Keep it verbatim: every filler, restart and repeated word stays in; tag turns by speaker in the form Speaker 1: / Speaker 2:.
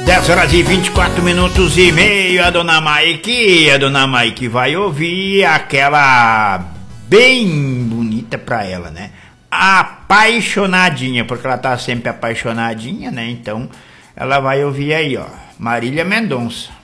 Speaker 1: dez horas e vinte e quatro minutos e meio, a dona Mike, a dona Mike vai ouvir aquela bem bonita pra ela, né? Apaixonadinha, porque ela tá sempre apaixonadinha, né? Então, ela vai ouvir aí, ó, Marília Mendonça.